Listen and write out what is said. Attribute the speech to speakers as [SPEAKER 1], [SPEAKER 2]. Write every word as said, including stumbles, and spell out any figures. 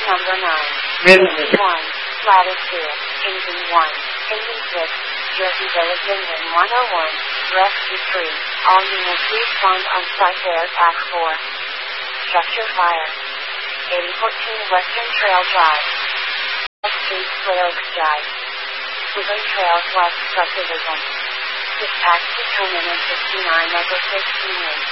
[SPEAKER 1] number nine.
[SPEAKER 2] Engine
[SPEAKER 1] one. Latitude. Engine one. Engine six. Jersey Village Engine one oh one. Rescue three. All units respond on site there at four. Structure fire. eighty fourteen Western Trail Drive. Street Square Oaks Drive. Woodland Trails West Subdivision. Dispatch to terminal fifty-nine over sixteen.